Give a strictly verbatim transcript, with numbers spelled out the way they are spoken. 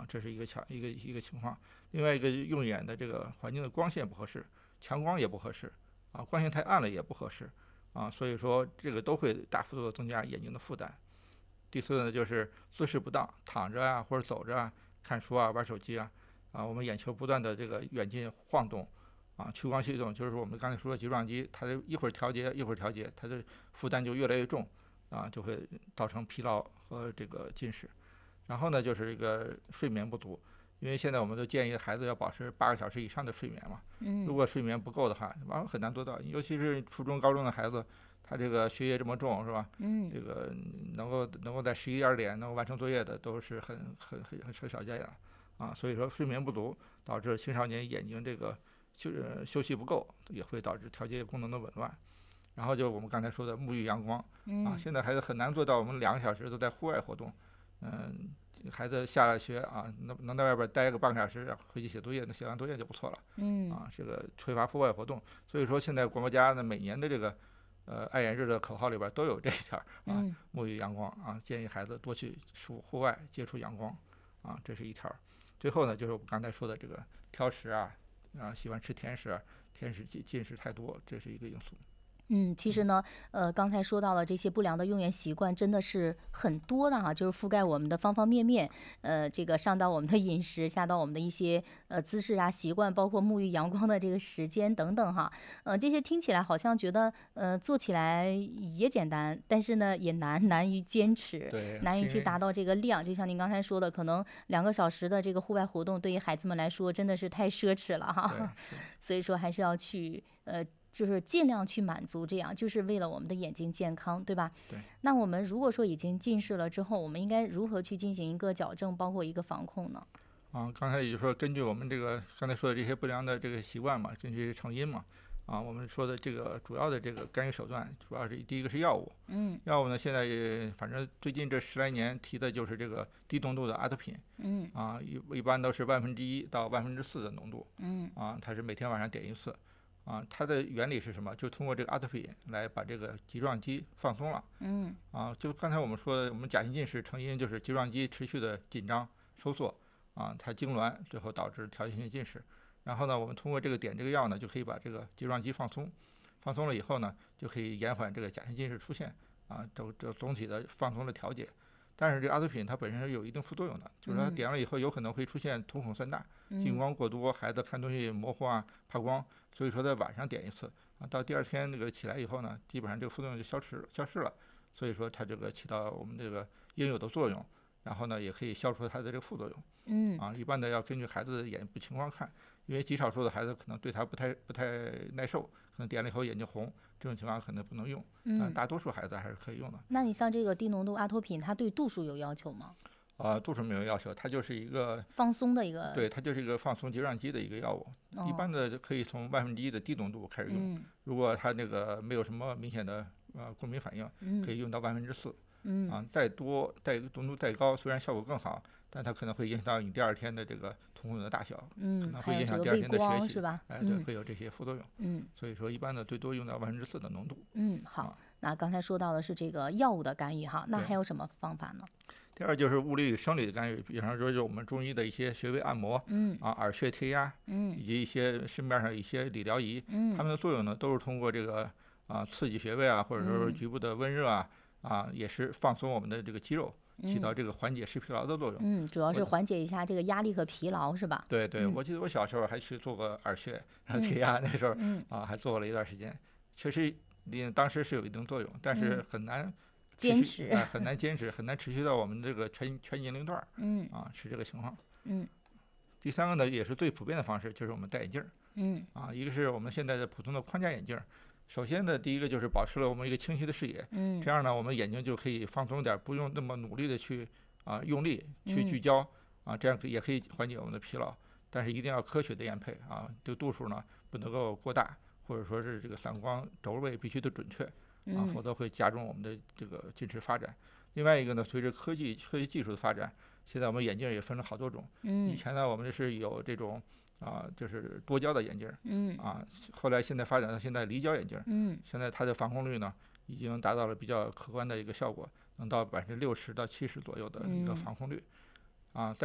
这是一个强一个一个情况。另外一个用眼的这个环境的光线不合适，强光也不合适啊，光线太暗了也不合适啊，所以说这个都会大幅度的增加眼睛的负担。第四呢，就是姿势不当，躺着啊或者走着啊，看书啊玩手机啊，啊我们眼球不断的这个远近晃动啊，屈光系统就是我们刚才说的睫状肌，它一会儿调节一会儿调节，它的负担就越来越重啊，就会造成疲劳和这个近视。然后呢，就是这个睡眠不足，因为现在我们都建议孩子要保持八个小时以上的睡眠嘛。如果睡眠不够的话，往往很难做到，尤其是初中、高中的孩子，他这个学业这么重，是吧？ 嗯， 这个能够能够在十一二点能够完成作业的，都是很很很很少见的啊。所以说，睡眠不足导致青少年眼睛这个休休息不够，也会导致调节功能的紊乱。然后就我们刚才说的沐浴阳光啊，现在孩子很难做到我们两个小时都在户外活动。嗯，孩子下了学啊，能能在外边待个半个小时，回去写作业，那写完作业就不错了。 嗯， 啊，这个缺乏户外活动，所以说现在国家呢每年的这个呃爱眼日的口号里边都有这一条啊，沐浴阳光啊，建议孩子多去户户外接触阳光啊，这是一条。最后呢，就是我们刚才说的这个挑食啊，啊喜欢吃甜食啊，甜食进进食太多，这是一个因素。 嗯，其实呢，呃，刚才说到了这些不良的用眼习惯，真的是很多的哈，就是覆盖我们的方方面面。呃，这个上到我们的饮食，下到我们的一些呃姿势啊、习惯，包括沐浴阳光的这个时间等等哈。呃，这些听起来好像觉得呃做起来也简单，但是呢也难，难于坚持， 对， 难于去达到这个量。就像您刚才说的，可能两个小时的这个户外活动，对于孩子们来说真的是太奢侈了哈。所以说还是要去呃。就是尽量去满足，这样就是为了我们的眼睛健康，对吧？ 对。 那我们如果说已经近视了之后，我们应该如何去进行一个矫正，包括一个防控呢？ 啊，刚才也就说根据我们这个刚才说的这些不良的这个习惯嘛，根据成因嘛，啊，我们说的这个主要的这个干预手段，主要是第一个是药物。 嗯。 药物呢，现在也反正最近这十来年提的就是这个低浓度的阿托品。 嗯。 啊，一一般都是万分之一到万分之四的浓度。 嗯。 啊，它是每天晚上点一次。啊，它的原理是什么？就通过这个阿托品来把这个睫状肌放松了。 嗯。 啊，就刚才我们说的，我们假性近视成因就是睫状肌持续的紧张收缩。啊，它痉挛，最后导致条件性近视。然后呢，我们通过这个点这个药呢，就可以把这个睫状肌放松，放松了以后呢，就可以延缓这个假性近视出现。啊，都这总体的放松的调节。但是这个阿托品它本身是有一定副作用的，就是说点了以后有可能会出现瞳孔眩大、近光过多，孩子看东西模糊啊、怕光，所以说在晚上点一次啊，到第二天那个起来以后呢，基本上这个副作用就消失消失了。所以说它这个起到我们这个应有的作用，然后呢也可以消除它的这个副作用。 嗯。 啊，一般的要根据孩子的眼部情况看，因为极少数的孩子可能对它不太不太耐受，可能点了以后眼睛红，这种情况可能不能用。嗯，大多数孩子还是可以用的。 那你像这个低浓度阿托品，它对度数有要求吗？ 啊，度数没有要求，它就是一个放松的一个。 对，它就是一个放松睫状肌的一个药物。 哦、 一般的可以从万分之一的低浓度开始用。 嗯、 如果它那个没有什么明显的呃过敏反应， 嗯、 可以用到万分之四。 嗯。 啊，再多再浓度再高，虽然效果更好，但它可能会影响到你第二天的这个瞳孔的大小， 嗯， 可能会影响第二天的学习， 是吧？ 哎，对，会有这些副作用。 嗯。 所以说一般的最多用到万分之四的浓度。 嗯，好。 啊、 那刚才说到的是这个药物的干预哈，那还有什么方法呢？ 第二就是物理与生理的干预，比方说就我们中医的一些穴位按摩， 嗯， 啊，耳穴贴压， 嗯， 以及一些市面上一些理疗仪， 嗯， 它们的作用呢都是通过这个啊刺激穴位啊，或者说局部的温热啊， 嗯、 啊也是放松我们的这个肌肉，起到这个缓解视疲劳的作用。 嗯，主要是缓解一下这个压力和疲劳，是吧？ 对对，嗯、我记得我小时候还去做过耳穴，然后贴压，那时候、 嗯、 啊还做了一段时间，确实当时是有一定作用，但是很难。 坚持啊、呃，很难坚持，很难持续到我们这个全全年龄段。 嗯， 啊，是这个情况。 嗯， 第三个呢，也是最普遍的方式，就是我们戴眼镜。 嗯， 啊，一个是我们现在的普通的框架眼镜。首先呢，第一个就是保持了我们一个清晰的视野。 嗯， 这样呢，我们眼睛就可以放松点，不用那么努力的去啊用力去聚焦、嗯、啊，这样也可以缓解我们的疲劳。但是一定要科学的验配啊，这个度数呢不能够过大，或者说是这个散光轴位必须得准确。啊，否则会加重我们的这个近视发展。另外一个呢，随着科技科技技术的发展，现在我们眼镜也分了好多种。 嗯， 以前呢，我们是有这种啊，就是多焦的眼镜。 嗯， 啊，后来现在发展到现在离焦眼镜。 嗯， 现在它的防控率呢，已经达到了比较可观的一个效果，能到百分之六十到七十左右的一个防控率。啊，